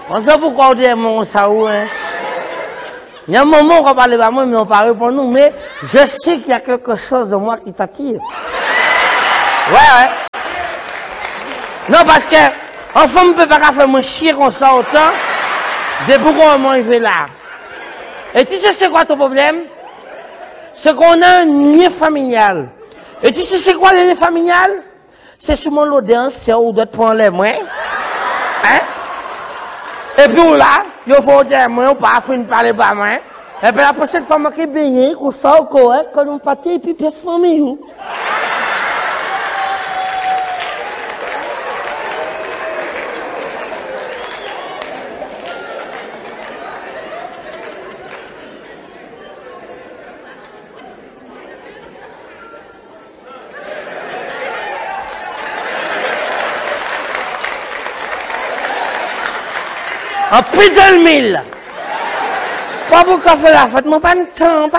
On sait pourquoi on dit mon ça ou hein. Il y a un moment où on parle pas moi, mais on parle pour nous, mais je sais qu'il y a quelque chose de moi qui t'attire. Ouais. Non, parce que, enfin, on ne peut pas faire mon chier comme ça autant, de pourquoi on m'arrive là. Et tu sais c'est quoi ton problème? C'est qu'on a un lien familial. Et tu sais c'est quoi le lien familial? C'est souvent l'audience, c'est où d'autres prendre les mains. Hein? Et puis là, il faut dire, moi, on pas fin de parler pas moi. Et puis la prochaine fois, je vais baigner, qu'on sort correct, quand on partit, et puis pièce famille. En plus de 1000. Pas pour faire la fête, moi, pas de temps.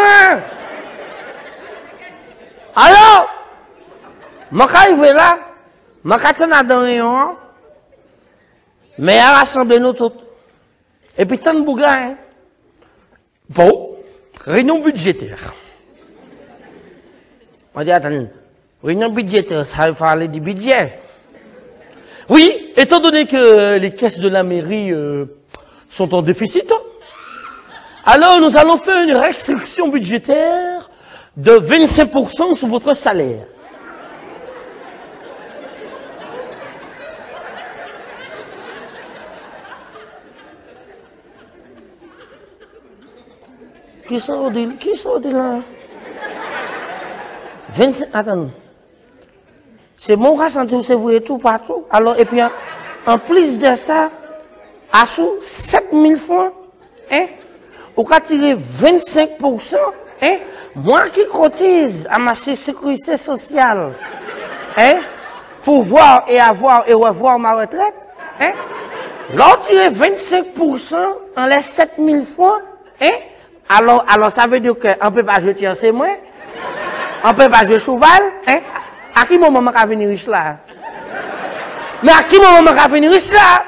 Alors, je suis arrivé là, je suis allé dans le rayon, mais il a rassemblé nous tous. Et puis, tant de bougas, hein. Bon, réunion budgétaire. On dit, attends, réunion budgétaire, ça veut parler du budget. Oui, étant donné que les caisses de la mairie sont en déficit, alors nous allons faire une restriction budgétaire de 25% sur votre salaire. Qui sont là? 25, attends. C'est mon ressenti, c'est vous tout partout. Alors, et puis, en plus de ça, à sous 7000 francs, hein, ou qu'à tirer 25%, hein, moi qui cotise à ma sécurité sociale, hein, pour voir et avoir et revoir ma retraite, hein, là, tirer 25% en les 7000 francs, hein, alors ça veut dire qu'on ne peut pas jouer c'est moi, on ne peut pas jouer cheval, hein. À qui moment m'a venir riche là? Mais à qui moment m'a venir riche là?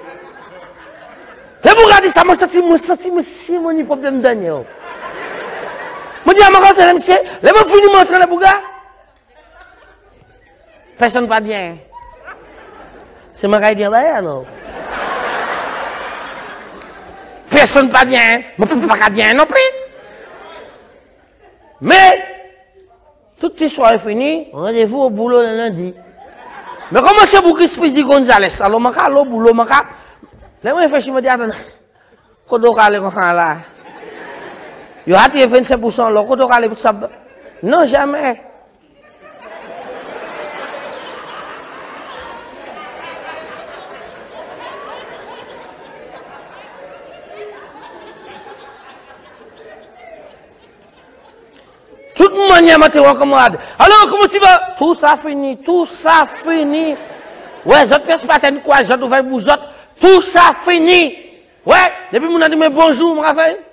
Et vous regardez ça, moi senti, monsieur, mon problème Daniel. Moi dis à ma rentrée, monsieur, les gens finissent de montrer les bougas. Personne pas bien. C'est ma caille là, non? Personne pas bien. Moi, je ne peux pas bien non plus. Mais, toute l'histoire est finie, rendez-vous au boulot le lundi. Mais comment c'est pour Crispy Gonzalez? Alors, je vais aller au boulot, je vais réfléchir, je me dis, attends, quand on va aller comme ça là? Il y a 25% là, quand on va aller pour ça? Non, jamais. Toute manière, je te recommande. Alors, comment tu vas? Tout ça fini, Ouais, j'autre pièce patine quoi, j'autre ouvert bougeotte, tout ça fini. Ouais, depuis mon a dit, mais bonjour, mon Raphaël.